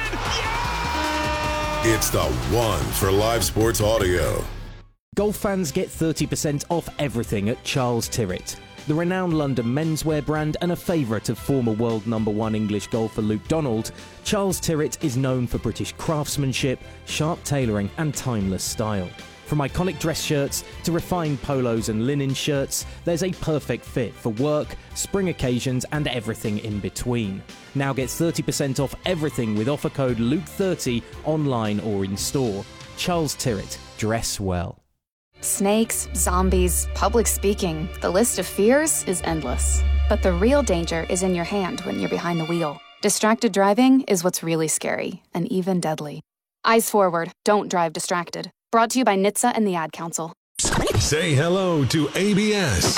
Yeah! It's the one for live sports audio. Golf fans get thirty percent off everything at Charles Tyrrett. The renowned London menswear brand and a favourite of former world number one English golfer Luke Donald, Charles Tyrrett is known for British craftsmanship, sharp tailoring and timeless style. From iconic dress shirts to refined polos and linen shirts, there's a perfect fit for work, spring occasions and everything in between. Now get thirty percent off everything with offer code Luke thirty online or in store. Charles Tyrrett, dress well. Snakes, zombies, public speaking, the list of fears is endless. But the real danger is in your hand when you're behind the wheel. Distracted driving is what's really scary, and even deadly. Eyes forward, don't drive distracted. Brought to you by N H T S A and the Ad Council. Say hello to A B S.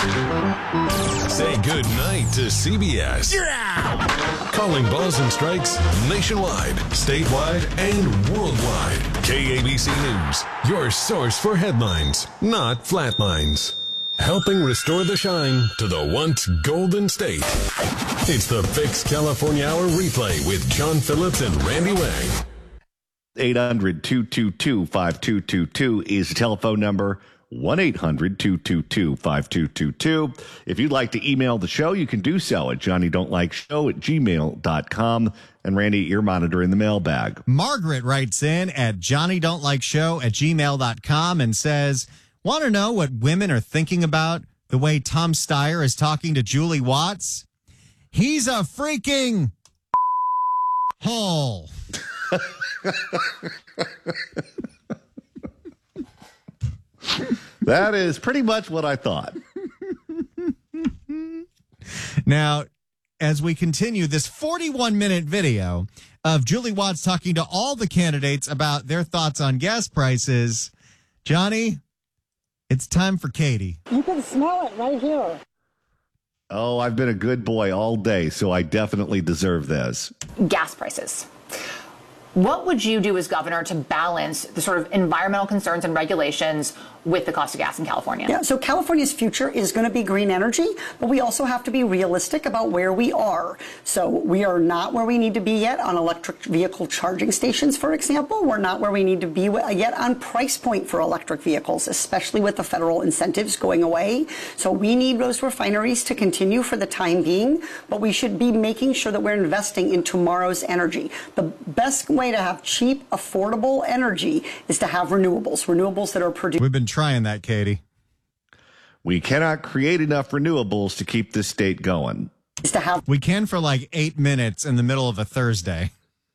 Say good night to C B S. Yeah! Calling balls and strikes nationwide, statewide, and worldwide. K A B C News, your source for headlines, not flatlines. Helping restore the shine to the once Golden State. It's the Fix California Hour replay with John Phillips and Randy Wang. eight hundred, two two two, five two two two is the telephone number. one eight hundred, two two two, five two two two. If you'd like to email the show, you can do so at johnny don't like show at gmail dot com. And Randy, you're monitoring the mailbag. Margaret writes in at johnny don't like show at gmail dot com and says, want to know what women are thinking about the way Tom Steyer is talking to Julie Watts? He's a freaking hole. That is pretty much what I thought. Now, as we continue this forty-one minute video of Julie Watts talking to all the candidates about their thoughts on gas prices, Johnny, it's time for Katie. You can smell it right here. Oh, I've been a good boy all day, so I definitely deserve this. Gas prices. What would you do as governor to balance the sort of environmental concerns and regulations with the cost of gas in California? Yeah, so California's future is going to be green energy, but we also have to be realistic about where we are. So we are not where we need to be yet on electric vehicle charging stations, for example. We're not where we need to be yet on price point for electric vehicles, especially with the federal incentives going away. So we need those refineries to continue for the time being, but we should be making sure that we're investing in tomorrow's energy. The best way to have cheap, affordable energy is to have renewables, renewables that are produced. We've been trying that, Katie. We cannot create enough renewables to keep this state going. To have we can for like eight minutes in the middle of a Thursday.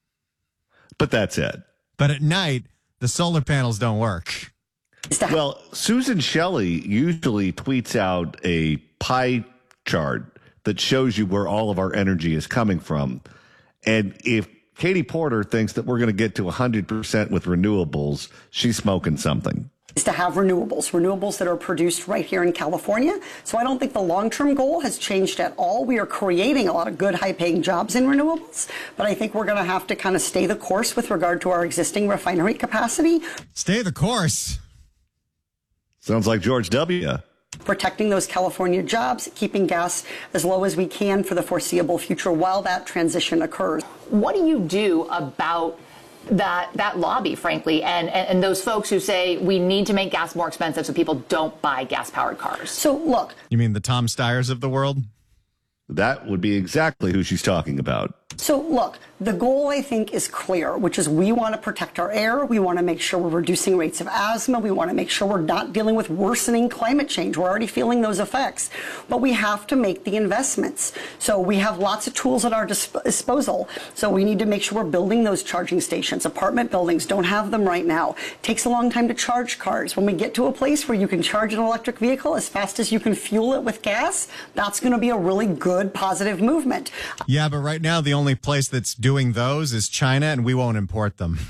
But that's it. But at night, the solar panels don't work. Well, Susan Shelley usually tweets out a pie chart that shows you where all of our energy is coming from. And if Katie Porter thinks that we're going to get to one hundred percent with renewables, she's smoking something. Is to have renewables, renewables that are produced right here in California. So I don't think the long-term goal has changed at all. We are creating a lot of good, high-paying jobs in renewables, but I think we're going to have to kind of stay the course with regard to our existing refinery capacity. Stay the course. Sounds like George W. Protecting those California jobs, keeping gas as low as we can for the foreseeable future while that transition occurs. What do you do about that that lobby, frankly, and, and, and those folks who say we need to make gas more expensive so people don't buy gas-powered cars? So, look. You mean the Tom Steyers of the world? That would be exactly who she's talking about. So look, the goal, I think, is clear, which is we want to protect our air. We want to make sure we're reducing rates of asthma. We want to make sure we're not dealing with worsening climate change. We're already feeling those effects. But we have to make the investments. So we have lots of tools at our disp- disposal. So we need to make sure we're building those charging stations. Apartment buildings don't have them right now. It takes a long time to charge cars. When we get to a place where you can charge an electric vehicle as fast as you can fuel it with gas, that's going to be a really good, positive movement. Yeah, but right now the only place that's doing those is China, and we won't import them.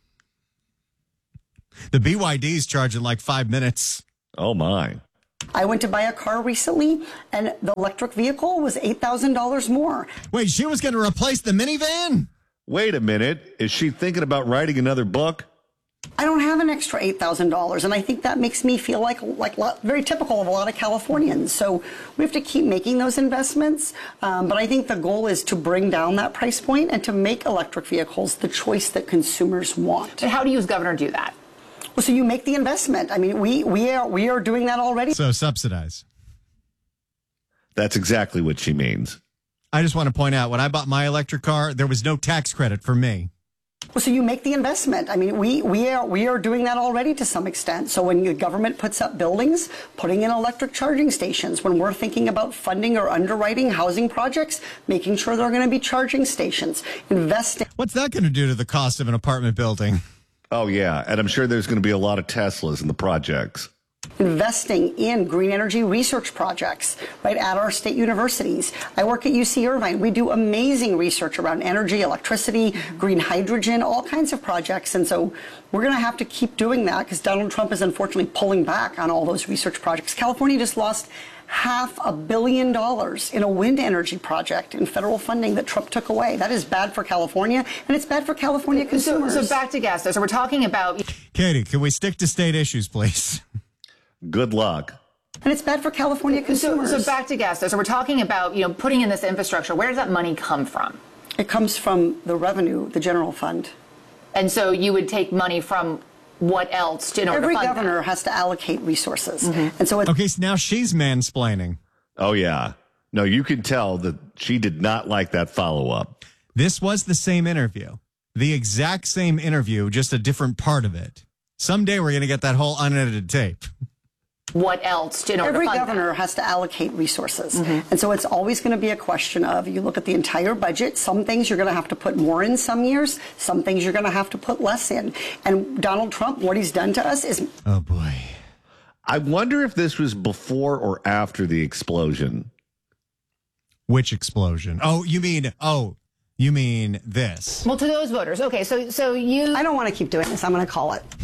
The B Y D's charge in like five minutes. Oh, my. I went to buy a car recently, and the electric vehicle was eight thousand dollars more. Wait, she was going to replace the minivan? Wait a minute. Is she thinking about writing another book? I don't have an extra eight thousand dollars, and I think that makes me feel like like lot, very typical of a lot of Californians. So we have to keep making those investments, um, but I think the goal is to bring down that price point and to make electric vehicles the choice that consumers want. And how do you as governor do that? Well, so you make the investment. I mean, we we are we are doing that already. So subsidize. That's exactly what she means. I just want to point out, when I bought my electric car, there was no tax credit for me. Well, so you make the investment. I mean, we we are we are doing that already to some extent. So when the government puts up buildings, putting in electric charging stations, when we're thinking about funding or underwriting housing projects, making sure there are going to be charging stations, investing. What's that going to do to the cost of an apartment building? Oh, yeah. And I'm sure there's going to be a lot of Teslas in the projects. Investing in green energy research projects, right, at our state universities. I work at U C Irvine. We do amazing research around energy, electricity, green hydrogen, all kinds of projects. And so we're going to have to keep doing that because Donald Trump is unfortunately pulling back on all those research projects. California just lost half a billion dollars in a wind energy project in federal funding that Trump took away. That is bad for California, and it's bad for California consumers. So, so back to gas, though. So we're talking about... Katie, can we stick to state issues, please? Good luck. And it's bad for California consumers. So, so back to gas, though. So we're talking about, you know, putting in this infrastructure. Where does that money come from? It comes from the revenue, the general fund. And so you would take money from what else to, in order Every to fund governor that? has to allocate resources. Mm-hmm. And so it's... Okay, so now she's mansplaining. Oh, yeah. No, you can tell that she did not like that follow-up. This was the same interview. The exact same interview, just a different part of it. Someday we're going to get that whole unedited tape. What else to, in order Every to fund governor that? has to allocate resources. Mm-hmm. And so it's always going to be a question of, you look at the entire budget, some things you're going to have to put more in some years, some things you're going to have to put less in. And Donald Trump, what he's done to us is... Oh, boy. I wonder if this was before or after the explosion. Which explosion? Oh, you mean, oh, you mean this. Well, to those voters. Okay, so so you... I don't want to keep doing this. I'm going to call it.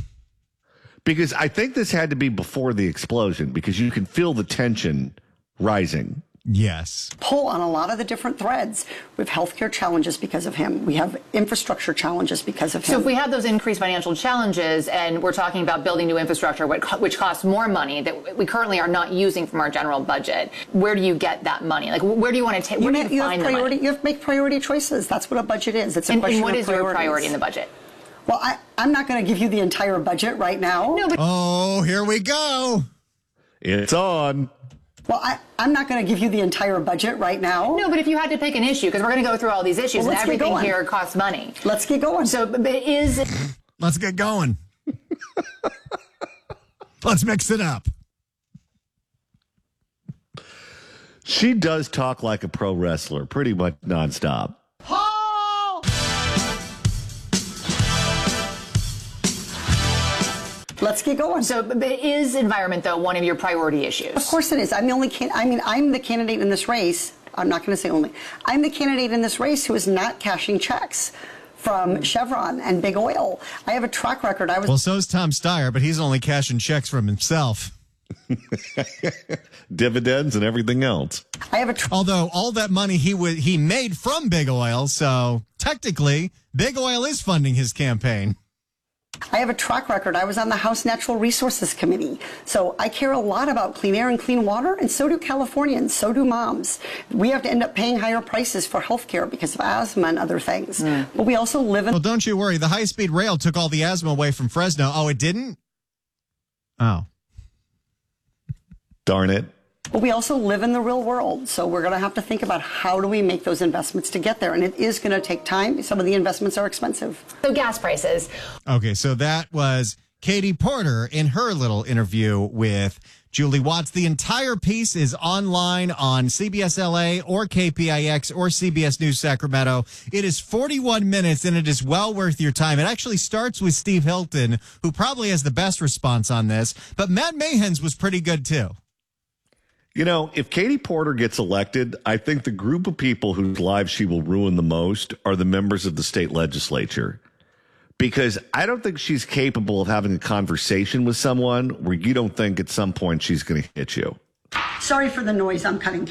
Because I think this had to be before the explosion, because you can feel the tension rising. Yes. Pull on a lot of the different threads. We have healthcare challenges because of him. We have infrastructure challenges because of him. So if we have those increased financial challenges and we're talking about building new infrastructure, which costs more money that we currently are not using from our general budget, where do you get that money? Like, where do you want to take, where you do you have find priority, the money? You have to make priority choices. That's what a budget is. It's a and, question and what of is your priorities. priority in the budget? Well, I, I'm not going to give you the entire budget right now. No, but oh, here we go. It's on. Well, I, I'm not going to give you the entire budget right now. No, but if you had to pick an issue, because we're going to go through all these issues, well, and everything here costs money. Let's get going. So, but it is... Let's get going. Let's mix it up. She does talk like a pro wrestler, pretty much nonstop. Let's get going. So, but is environment, though, one of your priority issues? Of course it is. I'm the only can- I mean, I'm the candidate in this race. I'm not going to say only. I'm the candidate in this race who is not cashing checks from Chevron and Big Oil. I have a track record. I was Well, so is Tom Steyer, but he's only cashing checks from himself. Dividends and everything else. I have a tr- Although all that money he would he made from Big Oil, so technically Big Oil is funding his campaign. I have a track record. I was on the House Natural Resources Committee. So I care a lot about clean air and clean water, and so do Californians, so do moms. We have to end up paying higher prices for health care because of asthma and other things. Mm. But we also live in... Well, don't you worry. The high-speed rail took all the asthma away from Fresno. Oh, it didn't? Oh. Darn it. But we also live in the real world, so we're going to have to think about how do we make those investments to get there, and it is going to take time. Some of the investments are expensive. So gas prices. Okay, so that was Katie Porter in her little interview with Julie Watts. The entire piece is online on C B S L A or K P I X or C B S News Sacramento. It is forty-one minutes, and it is well worth your time. It actually starts with Steve Hilton, who probably has the best response on this, but Matt Mahan's was pretty good, too. You know, if Katie Porter gets elected, I think the group of people whose lives she will ruin the most are the members of the state legislature. Because I don't think she's capable of having a conversation with someone where you don't think at some point she's going to hit you. Sorry for the noise. I'm cutting